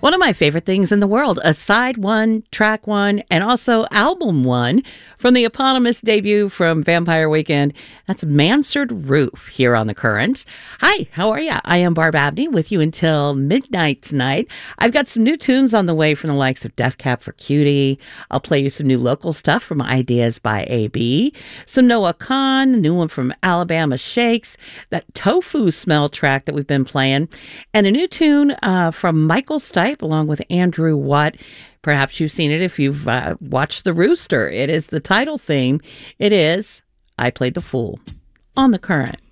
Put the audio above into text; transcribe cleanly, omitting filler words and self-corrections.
One of my favorite things in the world, a side one, track one, and also album one from the eponymous debut from Vampire Weekend. That's Mansard Roof here on The Current. Hi, how are you? I am Barb Abney with you until midnight tonight. I've got some new tunes on the way from the likes of Death Cab for Cutie. I'll play you some new local stuff from Ideas by AB. Some Noah Kahan, the new one from Alabama Shakes, that Tofu Smell track that we've been playing, and a new tune from Michael Stipe along with Andrew Watt. Perhaps you've seen it if you've watched The Rooster. It is the title theme. It is I Played the Fool on The Current.